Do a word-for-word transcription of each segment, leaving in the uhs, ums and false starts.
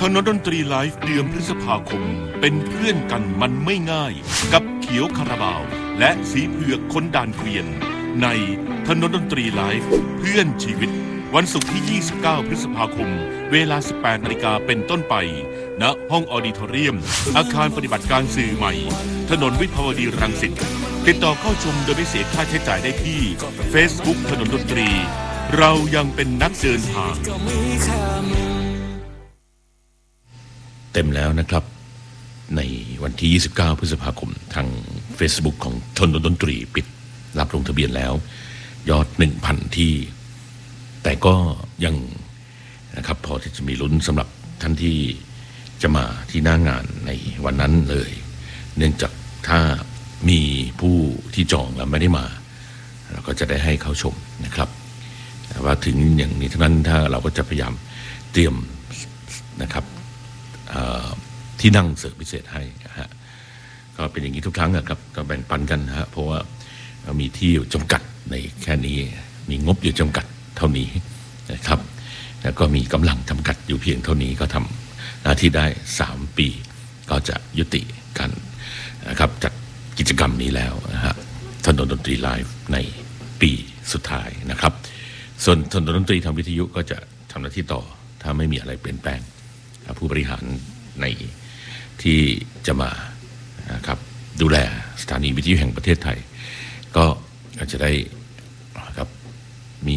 ทางนดนตรีไลฟ์เดือนพฤษภาคมเป็นเพื่อนกันมันไม่ง่ายกับเขียวคาราบาวและสีเผือกคนด่านเกวียนในถนนดนตรีไลฟ์เพื่อนชีวิตวันศุกร์ที่ยี่สิบเก้าพฤษภาคมเวลา สิบแปดนาฬิกา เป็นต้นไปณห้องออดิทอเรียมอาคารปฏิบัติการสื่อใหม่ถนนวิภาวดีรังสิตติดต่อเข้าชมโดยไม่เสียค่าใช้จ่ายได้ที่ Facebook ถนนดนตรีเรายังเป็นนักเดินทางเต็มแล้วนะครับในวันที่ยี่สิบเก้าพฤษภาคมทาง Facebook ของถนนดนตรีปิดรับลงทะเบียนแล้วยอด หนึ่งพัน ที่แต่ก็ยังนะครับพอที่จะมีลุ้นสำหรับท่านที่จะมาที่หน้างานในวันนั้นเลยเนื่องจากถ้ามีผู้ที่จองแล้วไม่ได้มาเราก็จะได้ให้เข้าชมนะครับแต่ว่าถึงอย่างนี้ทั้งนั้นถ้าเราก็จะพยายามเตรียมนะครับที่นั่งเสริมพิเศษให้นะฮะก็เป็นอย่างนี้ทุกครั้งนะครับก็แบ่งปันกันนะฮะเพราะว่ามีที่จำกัดในแค่นี้มีงบอยู่จำกัดเท่านี้นะครับแล้วก็มีกำลังจำกัดอยู่เพียงเท่านี้ก็ทำหน้าที่ได้สามปีก็จะยุติกันนะครับจัดกิจกรรมนี้แล้วนะฮะถนนดนตรีไลฟ์ในปีสุดท้ายนะครับส่วนถนนดนตรีทางวิทยุก็จะทำหน้าที่ต่อถ้าไม่มีอะไรเปลี่ยนแปลงผู้บริหารในที่จะมานะครับดูแลสถานีวิทยุแห่งประเทศไทยก็อาจจะได้ครับมี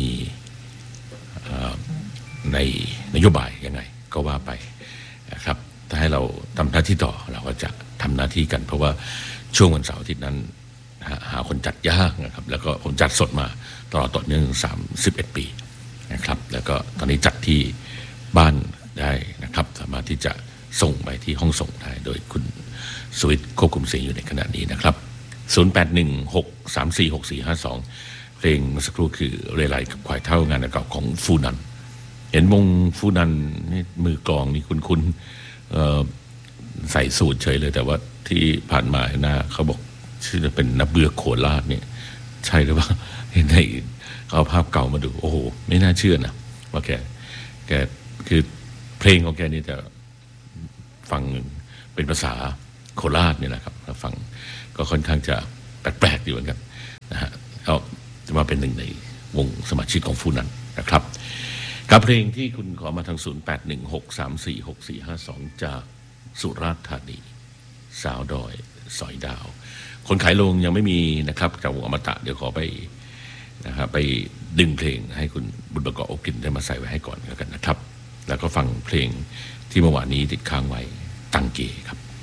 ในนโยบายยังไงก็ว่าไปนะครับถ้าให้เราทำหน้าที่ต่อเราก็จะทำหน้าที่กันเพราะว่าช่วงวันเสาร์อาทิตย์นั้นหาคนจัดยากนะครับแล้วก็ผมจัดสดมาตลอดต่อเนื่องสามสิบเอ็ดปีนะครับแล้วก็ตอนนี้จัดที่บ้านได้นะครับสามารถที่จะส่งไปที่ห้องส่งได้โดยคุณสวิตควบคุมเสียงอยู่ในขณะนี้นะครับศูนย์ แปด หนึ่ง หก สาม สี่ หก สี่ ห้า สองเพลงเมื่อสักครู่คือเรไลกับควายเท่างานเก่าของฟูนันเห็นวงฟูนันนี่มือกลองนี่คุณคุณใส่สูทเฉยเลยแต่ว่าที่ผ่านมาหน้าเขาบอกชื่อเป็นนับเบือโคราชเนี่ยใช่หรือเปล่าเห็นในเขาเอาภาพเก่ามาดูโอ้โหไม่น่าเชื่อนะว่าแกแกคือเพลงของแกนี่จะฟังเป็นภาษาโคราชเนี่ยนะครับฟังก็ค่อนข้างจะแปลกๆอยู่เหมือนกันนะฮะก็จะมาเป็นหนึ่งในวงสมาชิกของฟูนันนะครับกับเพลงที่คุณขอมาทางศูนย์ แปด หนึ่ง หก สาม สี่ หก สี่ ห้า สองจากสุราษฎร์ธานีสาวดอยสอยดาวคนขายโรงยังไม่มีนะครับจากวงอมตะเดี๋ยวขอไปนะครับไปดึงเพลงให้คุณบุญประกอบโอกินได้มาใส่ไว้ให้ก่อนแล้วกันนะครับแล้วก็ฟังเพลงที่เมื่อวานนี้ติดค้างไว้ตังเกครับ